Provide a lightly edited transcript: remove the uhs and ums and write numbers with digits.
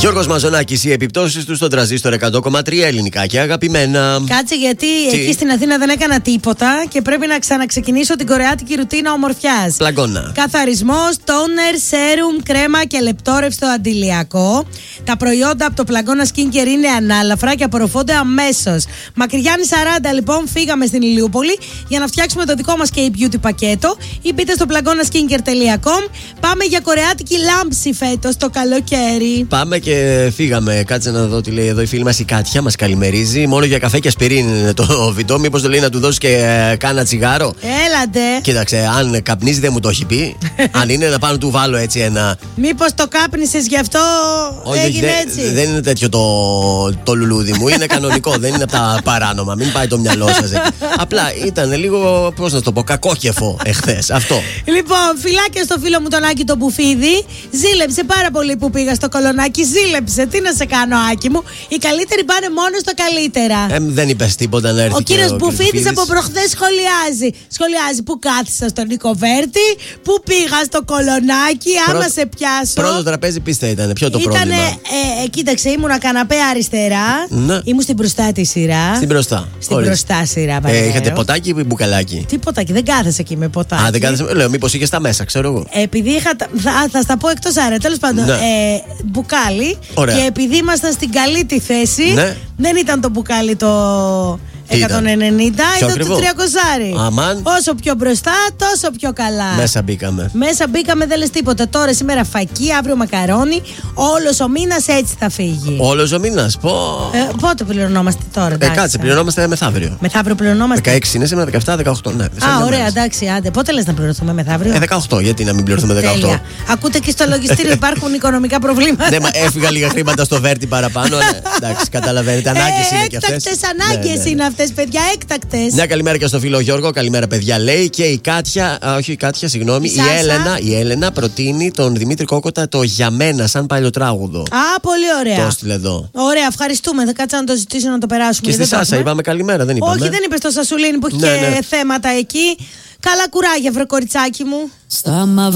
Γιώργος Μαζονάκης, οι επιπτώσεις του στον τραζίστορ 100,3 ελληνικά και αγαπημένα. Κάτσε, γιατί εκεί στην Αθήνα δεν έκανα τίποτα και πρέπει να ξαναξεκινήσω την κορεάτικη ρουτίνα ομορφιάς. Πλαγκώνα. Καθαρισμός, τόνερ, σέρουμ, κρέμα και λεπτόρευστο αντιλιακό. Τα προϊόντα από το Πλαγκώνα Skincare είναι ανάλαφρα και απορροφώνται αμέσως. Μακριγιάννη 40, λοιπόν, φύγαμε στην Ηλιούπολη για να φτιάξουμε το δικό μας K-Beauty πακέτο. Ή μπείτε στο πλαγκώνaskinker.com. Πάμε για κορεάτικη λάμψη φέτος το καλοκαίρι. Πάμε και φύγαμε. Κάτσε να δω τι λέει εδώ η φίλη μας η Κάτια. Μας καλημερίζει. Μόνο για καφέ και ασπιρίνη είναι το βιτό. Μήπως το λέει να του δώσει και κάνα τσιγάρο. Έλατε. Κοίταξε, αν καπνίζει δεν μου το έχει πει. Αν είναι να πάω να του βάλω έτσι ένα. Μήπως το κάπνισες γι' αυτό έγινε έτσι. Δεν είναι τέτοιο το λουλούδι μου. Είναι κανονικό. Δεν είναι από τα παράνομα. Μην πάει το μυαλό σας. Απλά ήταν λίγο, πώς να το πω, κακόκεφο εχθές. Αυτό. Λοιπόν, φιλάκια στο φίλο μου τον Άκη τον Μπουφίδη. Ζήλεψε πάρα πολύ που πήγα στο Κολονάκι. Ζήλεψε. Τι να σε κάνω, Άκη μου. Οι καλύτεροι πάνε μόνο στο καλύτερα. Δεν είπες τίποτα να έρθει. Ο κύριος Μπουφίδης από προχθές σχολιάζει που κάθισα στον Νικοβέρτη, που πήγα στο Κολονάκι, άμα σε πιάσω. Πρώτο τραπέζι πίστα ήταν. Ποιο το πρόβλημα? Κοίταξε, ήμουνα καναπέ αριστερά. Ναι. Ήμουν στην μπροστά τη σειρά. Στην μπροστά. Στην μπροστά σειρά, είχατε ποτάκι ή μπουκαλάκι? Τι ποτάκι, δεν κάθεσαι εκεί με ποτάκι. Α, δεν κάθεσαι. Λέω, μήπως είχες τα μέσα, ξέρω εγώ. Επειδή είχα. Θα στα πω εκτός άρα, τέλος πάντων. Ναι. Μπουκάλι. Ωραία. Και επειδή ήμασταν στην καλή τη θέση, ναι. δεν ήταν το μπουκάλι το 190, ήταν το 300. Αμάν. Όσο πιο μπροστά, τόσο πιο καλά. Μέσα μπήκαμε. Δεν λες τίποτα. Τώρα σήμερα φακί, αύριο μακαρόνι. Όλος ο μήνας έτσι θα φύγει. Όλος ο μήνας. Πότε πληρωνόμαστε τώρα? Κάτσε, πληρωνόμαστε μεθαύριο. Μεθαύριο πληρωνόμαστε. 16 είναι σήμερα, 17, 18. Ναι, ωραία, εντάξει, άντε. Πότε λες να πληρωθούμε μεθαύριο? 18, γιατί να μην πληρωθούμε 18? Τέλεια. Ακούτε και στο λογιστήριο υπάρχουν οικονομικά προβλήματα. Ναι, μα έφυγα λίγα χρήματα στο Βέρτι παραπάνω. Εντάξει, καταλαβαίνετε. Ανάγκες είναι και αυτές. Έκτακτες ανάγκες είναι αυτές, παιδιά, έκτακτες. Μια καλημέρα και στο φίλο Γιώργο. Καλημέρα, παιδιά, λέει. Και η Κάτια, όχι η Κάτια, συγγνώμη. Η Έλενα προτείνει τον Δημήτρη Κόκοτα το Για μένα, σαν παλιοτράγουδο. Α, πολύ ωραία. Το έστειλε εδώ. Ωραία, ευχαριστούμε. Θα κάτσα να το ζητήσω να το περάσουμε. Και στη Σάσα είπαμε καλημέρα, δεν είπαμε? Όχι, δεν είπε στο Σασουλίνη που έχει και θέματα εκεί. Καλά κουράγια, βρε κοριτσάκι μου.